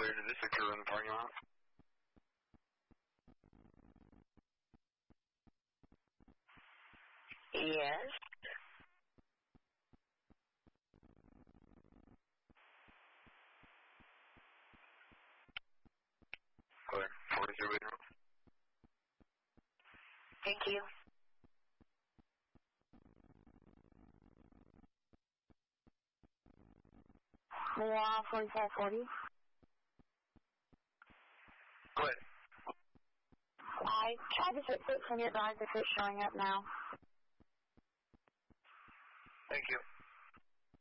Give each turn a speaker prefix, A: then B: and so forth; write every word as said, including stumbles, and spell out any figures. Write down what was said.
A: Clear, did this occur in the parking lot?
B: Yes.
A: Clear. forty-three waiting room.
B: Thank you. Yeah, forty-four forty.
A: Go ahead.
B: I tried to fix it from your guys if it's showing up now.
A: Thank you.